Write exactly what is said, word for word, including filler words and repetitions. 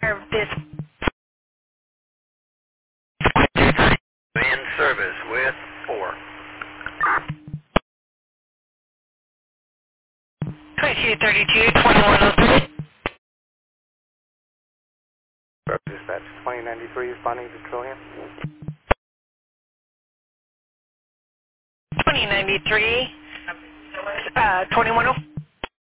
This In service with four. twenty-two thirty-two, twenty-one oh three. Dispatch twenty ninety-three, responding to Trillium. twenty ninety-three, uh, twenty-one oh